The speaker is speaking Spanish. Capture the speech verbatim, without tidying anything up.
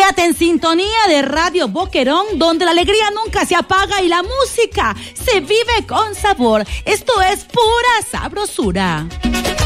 Quédate en sintonía de Radio Boquerón, donde la alegría nunca se apaga y la música se vive con sabor. Esto es pura sabrosura.